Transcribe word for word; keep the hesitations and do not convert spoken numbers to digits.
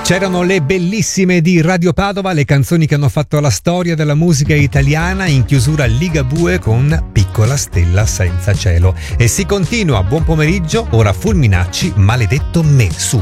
C'erano le bellissime di Radio Padova, le canzoni che hanno fatto la storia della musica italiana, in chiusura Ligabue con Piccola stella senza cielo. E si continua, buon pomeriggio, ora Fulminacci, Maledetto me, su